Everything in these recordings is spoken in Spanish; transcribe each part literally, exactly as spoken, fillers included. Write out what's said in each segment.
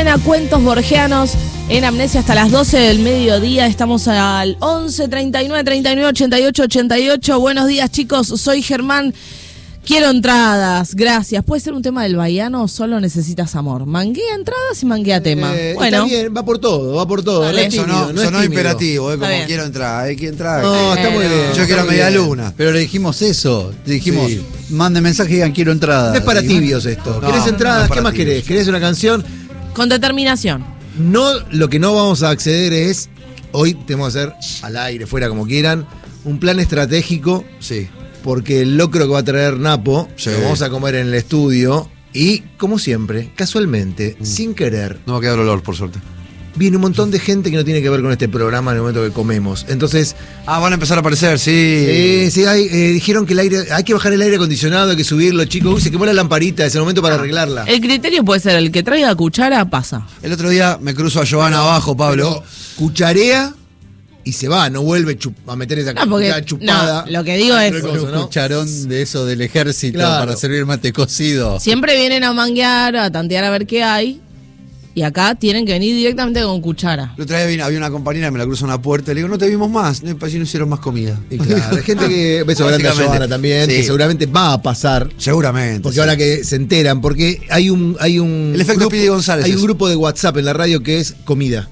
Suena Cuentos Borgianos en Amnesia hasta las doce del mediodía. Estamos al once, treinta y nueve, treinta y nueve, ochenta y ocho, ochenta y ocho. Buenos días, chicos. Soy Germán. Quiero entradas, gracias. ¿Puede ser un tema del Bahiano o solo necesitas amor? Manguea entradas y manguea tema. Eh, bueno, está bien, va por todo, va por todo. Vale. No es tímido, sonó no es sonó tímido. imperativo, eh, como bien. quiero entrar, hay que entrar. No, está muy Bueno. bien. Yo está quiero muy media bien. luna. Pero le dijimos eso, le dijimos, Sí. manden mensaje y digan quiero entrada. No es para Digo, tibios esto. No, ¿Querés no, entradas? no es ¿Qué para más tibios. querés? ¿Querés una canción? con determinación. No, lo que no vamos a acceder es, hoy tenemos que hacer al aire, fuera como quieran, un plan estratégico, Sí. porque el locro que va a traer Napo, Sí. lo vamos a comer en el estudio, y como siempre, casualmente, Mm. sin querer, No va a quedar olor, por suerte. viene un montón de gente que no tiene que ver con este programa en el momento que comemos. Entonces, Ah, van a empezar a aparecer, sí. eh, sí, hay, eh, dijeron que el aire, hay que bajar el aire acondicionado, hay que subirlo, chicos. Uy, se quemó la lamparita, es el momento para arreglarla. El criterio puede ser el que traiga cuchara, pasa. El otro día me cruzo a Giovanna abajo, Pablo. Pero cucharea y se va, no vuelve chup- a meter esa No, porque- cuchara chupada. no, lo que digo es- Otra cosa, Un ¿no? cucharón de eso del ejército Claro. para servir mate cocido. Siempre vienen a manguear, a tantear a ver qué hay. Y acá tienen que venir directamente con cuchara. El otro día vino- había una compañera, me la cruzo en la puerta y le digo, no te vimos más. No, no hicieron más comida. Y claro, hay gente que, beso grande a Básicamente, Giovanna también, sí. que seguramente va a pasar. Seguramente. Porque sí. ahora que se enteran, porque hay un hay un El efecto Pidi González hay es. un grupo de WhatsApp en la radio que es comida.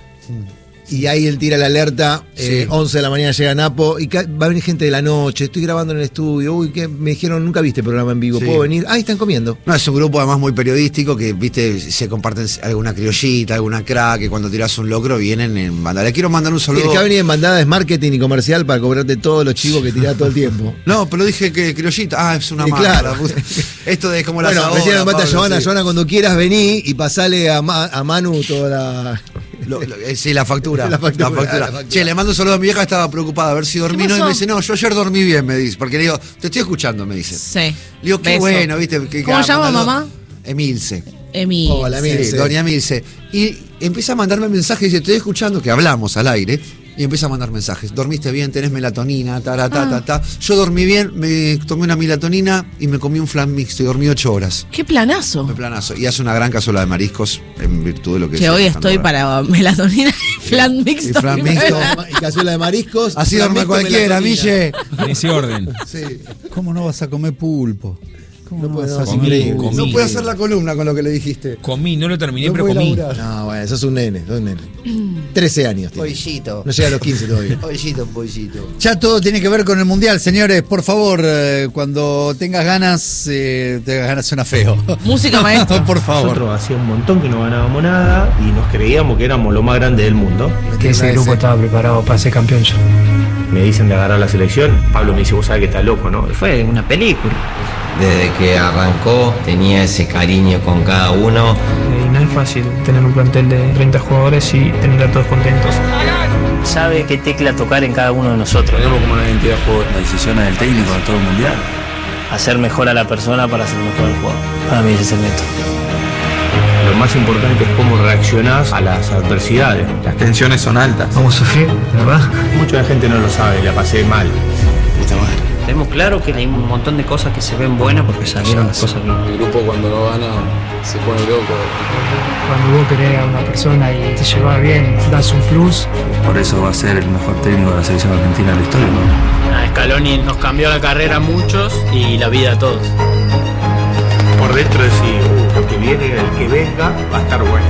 Y ahí él tira la alerta, eh, Sí. once de la mañana llega Napo, y ca- va a venir gente de la noche, estoy grabando en el estudio, uy, que me dijeron, nunca viste programa en vivo, Sí. ¿puedo venir? Ah, están comiendo. No, es un grupo además muy periodístico que, viste, se comparten alguna criollita, alguna crack, que cuando tirás un locro vienen en banda. Le quiero mandar un Sí, saludo. el que va a venir en bandada es marketing y comercial para cobrarte todos los chivos que tirás todo el tiempo. No, pero dije que criollita. Ah, es una Y mala. claro. la puta. Esto de como la Bueno, sabora, recién nos mata Pablo, Giovanna, sí. Giovanna, cuando quieras vení y pasale a, Ma- a Manu toda la... Lo- lo- eh, sí, la factura. La factura, la factura. Che, le mando un saludo a mi vieja, estaba preocupada a ver si dormí. ¿Qué No, y pasó? me dice, no, yo ayer dormí bien, me dice. Porque le digo, te estoy escuchando, me dice. Sí. Le digo, qué Beso. bueno, viste. Que, ¿Cómo que- llama, mandalo- mamá? Emilce. Emi. Hola, Sí, Emilce. doña Emilce. Y empieza a mandarme mensajes, dice, estoy escuchando que hablamos al aire. Y empieza a mandar mensajes. Dormiste bien, tenés melatonina, ta, ta, ta, ta, ta. Yo dormí bien, me tomé una melatonina y me comí un flan mixto y dormí ocho horas. Qué planazo. Me planazo. Y hace una gran cazuela de mariscos en virtud de lo que Que decía hoy Alejandro estoy ahora. para melatonina y flan mixto. Y flan mixto. Y cazuela de mariscos. Así flan duerme mixto, cualquiera, melatonina. Mille. En ese orden. Sí. ¿Cómo no vas a comer pulpo? ¿Cómo No no, puedo, vas a no, comer increíble. pulpo? No Comí. puedo hacer la columna con lo que le dijiste. Comí, no lo terminé, No pero puedo comí. laburar. No, bueno, sos un nene, sos un nene. trece años tiene. Pollito. No llega a los quince todavía. Pollito, pollito. Ya todo tiene que ver con el mundial, señores. Por favor, eh, cuando tengas ganas, eh, tengas ganas suena feo. Música, maestro. Por favor. Nosotros hacía un montón que no ganábamos nada y nos creíamos que éramos lo más grande del mundo. Que ese grupo estaba preparado para ser campeón ya. Me dicen de agarrar la selección. Pablo me dice, vos sabés que está loco, ¿no? Fue una película. Desde que arrancó tenía ese cariño con cada uno. Y no es fácil tener un plantel de treinta jugadores y tener a todos contentos. Sabe qué tecla tocar en cada uno de nosotros. Tenemos como una identidad de juego. Las decisiones del técnico de todo el mundial. Hacer mejor a la persona para hacer mejor al jugador. Para mí ese es el método. Lo más importante es cómo reaccionás a las adversidades. Las tensiones son altas. Vamos a sufrir, ¿verdad? Mucha gente no lo sabe, la pasé mal. Puta madre. Tenemos claro que hay un montón de cosas que se ven buenas porque salieron cosas bien. El grupo cuando no gana se pone loco. Cuando vos querés a una persona y te llevas bien, das un plus. Por eso va a ser el mejor técnico de la selección argentina de la historia, ¿no? A Scaloni nos cambió la carrera a muchos y la vida a todos. Por dentro decir, uh, lo que viene, el que venga, va a estar bueno.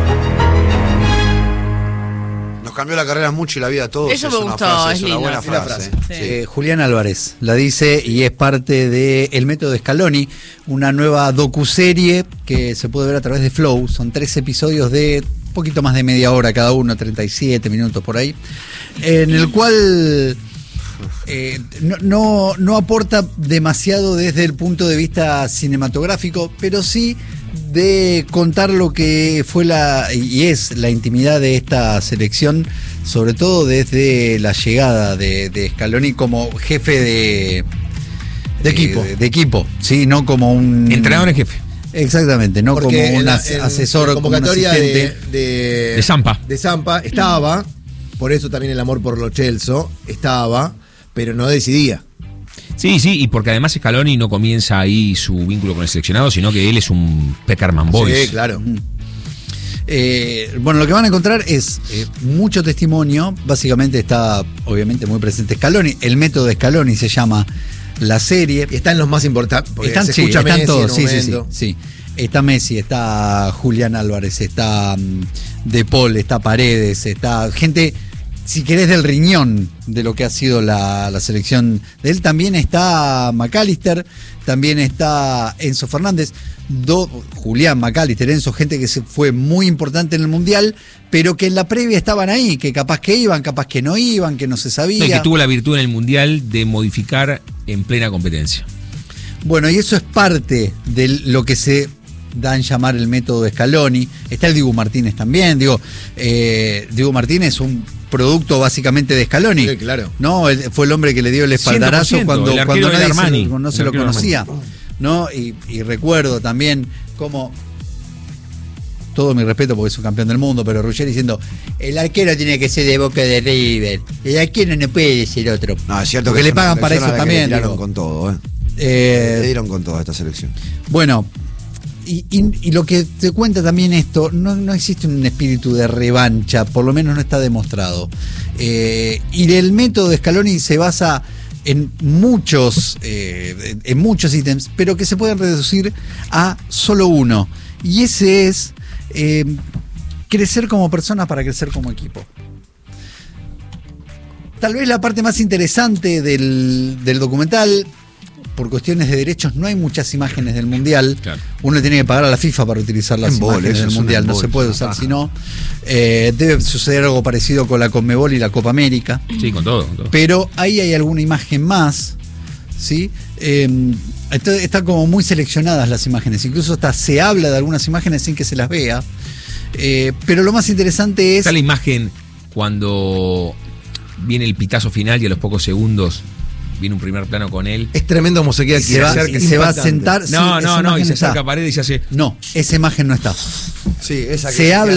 Nos cambió la carrera mucho y la vida a todos. Eso es me una gustó, frase, es es una linda. buena Es una frase. Sí. Eh, Julián Álvarez la dice y es parte de El Método de Scaloni, una nueva docuserie que se puede ver a través de Flow. Son tres episodios de un poquito más de media hora cada uno, treinta y siete minutos por ahí, en el cual eh, no, no, no aporta demasiado desde el punto de vista cinematográfico, pero sí de contar lo que fue la y es la intimidad de esta selección, sobre todo desde la llegada de, de Scaloni como jefe de, De equipo. de, de equipo, sí, no como un Entrenador en jefe. Exactamente, no Porque como un en la- as- en asesor la o como un convocatoria asistente. de, de, De Zampa. De Zampa estaba, por eso también el amor por Lo Celso estaba, pero no decidía. Sí, sí, y porque además Scaloni no comienza ahí su vínculo con el seleccionado, sino que él es un Peckerman Boys. Sí, claro. Eh, bueno, lo que van a encontrar es eh, mucho testimonio. Básicamente está, obviamente, muy presente Scaloni. El método de Scaloni se llama la serie. Y están los más importantes. Están, se sí, escucha están Messi todos, en un sí, sí, sí, momento. sí. Está Messi, está Julián Álvarez, está um, De Paul, está Paredes, está gente, si querés, del riñón de lo que ha sido la, la selección de él. También está McAllister, también está Enzo Fernández, do, Julián McAllister, Enzo, gente que se fue muy importante en el Mundial, pero que en la previa estaban ahí, que capaz que iban, capaz que no iban, que no se sabía. Y que tuvo la virtud en el Mundial de modificar en plena competencia. Bueno, y eso es parte de lo que se da en llamar el método de Scaloni. Está el Dibu Martínez también. Digo, eh, Dibu Martínez es un producto básicamente de Scaloni. Sí, claro. ¿No? Él fue el hombre que le dio el espaldarazo cuando, el cuando nadie Armani, se lo, no se lo conocía. ¿No? Y, y recuerdo también cómo, todo mi respeto porque es un campeón del mundo, pero Ruggeri diciendo, el arquero tiene que ser de Boca de River, el arquero no puede ser otro. No, es cierto porque que le es una pagan para eso selección a la que también. Le tiraron digo. con todo, ¿eh? Eh, Le dieron con toda esta selección. Bueno, y, y, y lo que te cuenta también esto, no, no existe un espíritu de revancha, por lo menos no está demostrado. Eh, y el método de Scaloni se basa en muchos, eh, en, en muchos ítems, pero que se pueden reducir a solo uno. Y ese es eh, crecer como persona para crecer como equipo. Tal vez la parte más interesante del, del documental, por cuestiones de derechos, no hay muchas imágenes del Mundial. Claro. Uno tiene que pagar a la FIFA para utilizar las Embole, imágenes del Mundial. No se puede usar si no. Eh, debe suceder algo parecido con la Conmebol y la Copa América. Sí, con todo. Con todo. Pero ahí hay alguna imagen más, ¿sí? Eh, está, está como muy seleccionadas las imágenes. Incluso hasta se habla de algunas imágenes sin que se las vea. Eh, pero lo más interesante es... Está la imagen cuando viene el pitazo final y a los pocos segundos viene un primer plano con él. Es tremendo como se queda aquí. Se va, y se va a sentar. No, sí, no, no, y se está. acerca a pared y se hace. No, esa imagen no está. Sí, esa que se habla